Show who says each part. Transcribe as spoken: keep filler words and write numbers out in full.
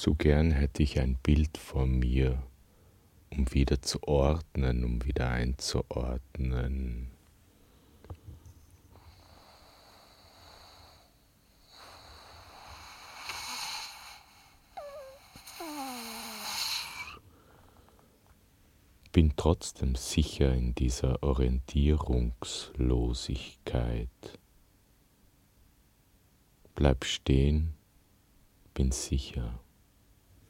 Speaker 1: So gern hätte ich ein Bild vor mir, um wieder zu ordnen, um wieder einzuordnen. Bin trotzdem sicher in dieser Orientierungslosigkeit. Bleib stehen, bin sicher.